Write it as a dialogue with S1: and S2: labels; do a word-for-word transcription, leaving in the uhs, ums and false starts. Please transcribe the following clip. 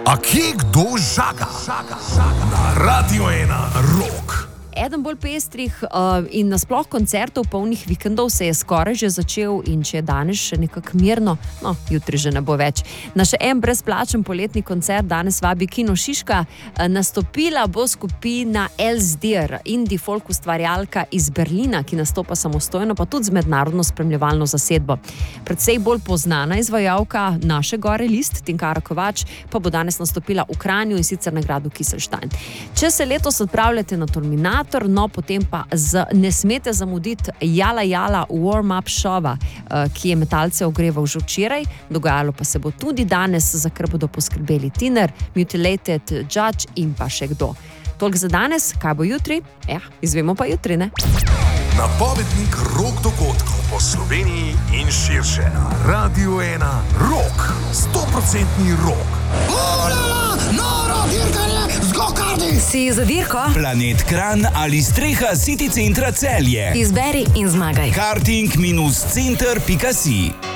S1: A kje kdo žaga? Na Radio ena Rock.
S2: Eden bolj pestrih uh, in nasploh koncertov polnih vikendov se je skoraj že začel in če je danes še nekako mirno, no, jutri že ne bo več. Na še en brezplačen poletni koncert danes vabi Kino Šiška. Uh, nastopila bo skupina Elsdir, indie folk ustvarjalka iz Berlina, ki nastopa samostojno, pa tudi z mednarodno spremljevalno zasedbo. Predvsej bolj poznana izvajalka naše gore list, Tinkara Kovač, pa bo danes nastopila v Kranju in sicer na gradu Kieselstein. Če se letos odpravljate na Terminator, no, potem pa z, ne smete zamuditi Jala Jala warm-up šova, ki je metalce ogreval že včeraj, dogajalo pa se bo tudi danes, za kar bodo poskrbeli Tiner, Mutilated Judge in pa še kdo. Toliko za danes, kaj bo jutri? Ja, izvemo pa jutri, ne?
S1: Napovednik rock dogodkov po Sloveniji in širše. Radio ena Rock, stoprocentni rock.
S3: Urala, noro dirkanje z go-karti.
S4: Si za dirko?
S5: Planet Kranj ali streha City centra Celje.
S4: Izberi in zmagaj.
S5: karting minus center pika si.